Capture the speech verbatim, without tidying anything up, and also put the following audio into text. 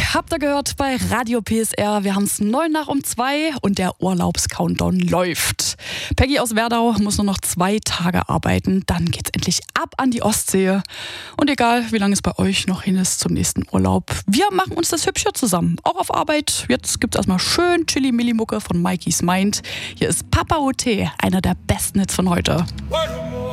habt ihr gehört bei Radio P S R. Wir haben es neun nach um zwei und der Urlaubscountdown läuft. Peggy aus Werdau muss nur noch zwei Tage arbeiten. Dann geht's endlich ab an die Ostsee. Und egal, wie lange es bei euch noch hin ist zum nächsten Urlaub, wir machen uns das hübsch hier zusammen. Auch auf Arbeit. Jetzt gibt's erstmal schön Chili-Milli-Mucke von Mikey's Mind. Hier ist Papa O T, einer der besten Hits von heute.